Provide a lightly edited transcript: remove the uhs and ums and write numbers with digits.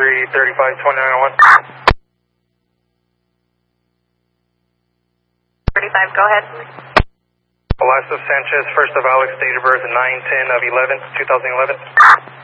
35, 35, go ahead. Alaska Sanchez, 1st of Alex, date of birth 9/10/11, 2011.